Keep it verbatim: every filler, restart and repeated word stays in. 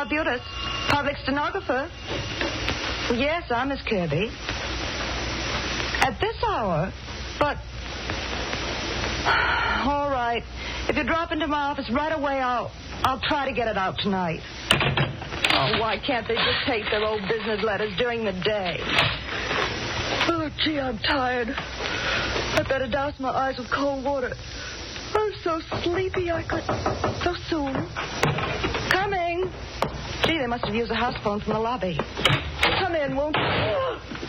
Arbutus, public stenographer. Yes, I'm Miss Kirby. At this hour? But... All right. If you drop into my office right away, I'll... I'll try to get it out tonight. Oh, why can't they just take their old business letters during the day? Oh, gee, I'm tired. I'd better douse my eyes with cold water. I'm so sleepy I could... So soon. Coming. Gee, they must have used a house phone from the lobby. Come in, won't you?